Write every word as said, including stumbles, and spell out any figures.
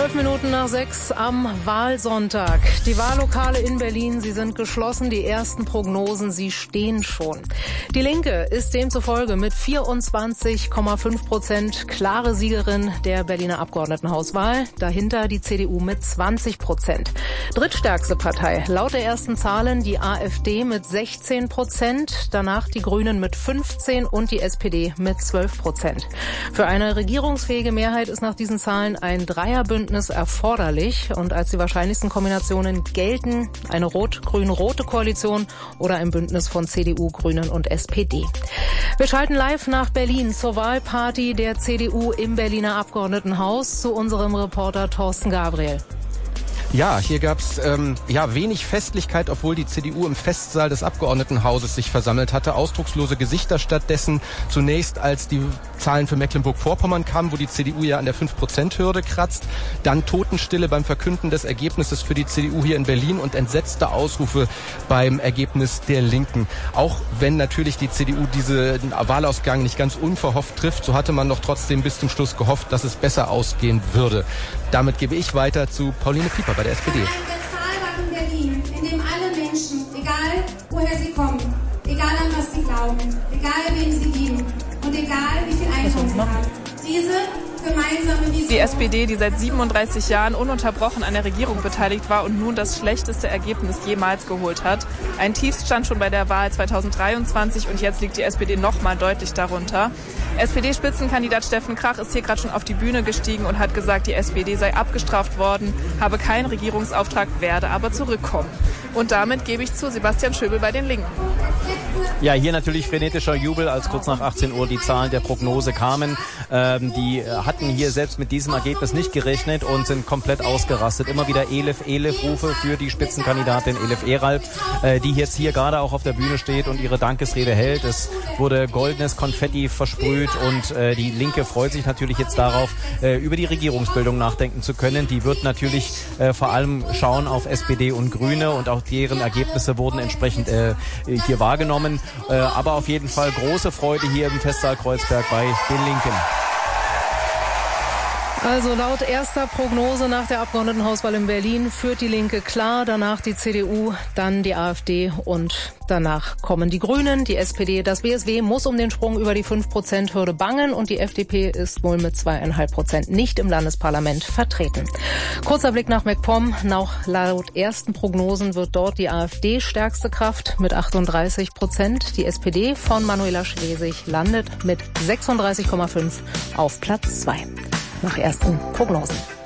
Zwölf Minuten nach sechs am Wahlsonntag. Die Wahllokale in Berlin, sie sind geschlossen. Die ersten Prognosen, sie stehen schon. Die Linke ist demzufolge mit vierundzwanzig Komma fünf Prozent klare Siegerin der Berliner Abgeordnetenhauswahl. Dahinter die C D U mit zwanzig Prozent. Drittstärkste Partei laut der ersten Zahlen die AfD mit sechzehn Prozent. Danach die Grünen mit fünfzehn und die S P D mit zwölf Prozent. Für eine regierungsfähige Mehrheit ist nach diesen Zahlen ein Dreierbündnis erforderlich. Und als die wahrscheinlichsten Kombinationen gelten eine rot-grün-rote Koalition oder ein Bündnis von C D U, Grünen und S P D. Wir schalten live nach Berlin zur Wahlparty der C D U im Berliner Abgeordnetenhaus zu unserem Reporter Thorsten Gabriel. Ja, hier gab's ähm, ja wenig Festlichkeit, obwohl die C D U im Festsaal des Abgeordnetenhauses sich versammelt hatte. Ausdruckslose Gesichter stattdessen. Zunächst, als die Zahlen für Mecklenburg-Vorpommern kamen, wo die C D U ja an der fünf Prozent Hürde kratzt. Dann Totenstille beim Verkünden des Ergebnisses für die C D U hier in Berlin und entsetzte Ausrufe beim Ergebnis der Linken. Auch wenn natürlich die C D U diesen Wahlausgang nicht ganz unverhofft trifft, so hatte man doch trotzdem bis zum Schluss gehofft, dass es besser ausgehen würde. Damit gebe ich weiter zu Pauline Pieper bei der S P D. Ein bezahlbares Berlin, in dem alle Menschen, egal woher sie kommen, egal an was sie glauben, egal wem sie dienen und egal wie viel Einkommen sie haben, diese gemeinsame Vision. Die S P D, die seit siebenunddreißig Jahren ununterbrochen an der Regierung beteiligt war und nun das schlechteste Ergebnis jemals geholt hat. Ein Tiefstand schon bei der Wahl zweitausenddreiundzwanzig und jetzt liegt die S P D noch mal deutlich darunter. S P D-Spitzenkandidat Steffen Krach ist hier gerade schon auf die Bühne gestiegen und hat gesagt, die S P D sei abgestraft worden, habe keinen Regierungsauftrag, werde aber zurückkommen. Und damit gebe ich zu Sebastian Schöbel bei den Linken. Ja, hier natürlich frenetischer Jubel, als kurz nach achtzehn Uhr die Zahlen der Prognose kamen. Ähm, die hatten hier selbst mit diesem Ergebnis nicht gerechnet und sind komplett ausgerastet. Immer wieder Elif, Elif-Rufe für die Spitzenkandidatin Elif Eralp, äh, die jetzt hier gerade auch auf der Bühne steht und ihre Dankesrede hält. Es wurde goldenes Konfetti versprüht und äh, die Linke freut sich natürlich jetzt darauf, äh, über die Regierungsbildung nachdenken zu können. Die wird natürlich äh, vor allem schauen auf S P D und Grüne und auch deren Ergebnisse wurden entsprechend äh, hier wahrgenommen. Äh, aber auf jeden Fall große Freude hier im Festsaal Kreuzberg bei den Linken. Also laut erster Prognose nach der Abgeordnetenhauswahl in Berlin führt die Linke klar, danach die C D U, dann die AfD und danach kommen die Grünen, die S P D. Das B S W muss um den Sprung über die fünf Prozent Hürde bangen und die F D P ist wohl mit zwei Komma fünf Prozent nicht im Landesparlament vertreten. Kurzer Blick nach MacPom. Noch laut ersten Prognosen wird dort die AfD stärkste Kraft mit achtunddreißig Prozent. Die S P D von Manuela Schwesig landet mit sechsunddreißig Komma fünf auf Platz zwei. Nach ersten Prognosen.